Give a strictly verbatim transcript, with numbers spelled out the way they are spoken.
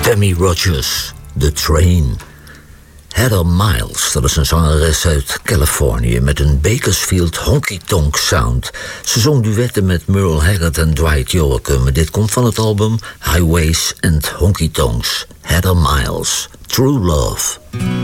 Tammy Rogers, The Train. Heather Miles, dat is een zangeres uit Californië met een Bakersfield honky-tonk sound. Ze zong duetten met Merle Haggard en Dwight Yoakam. Dit komt van het album Highways and Honky Tonks. Heather Miles, True Love.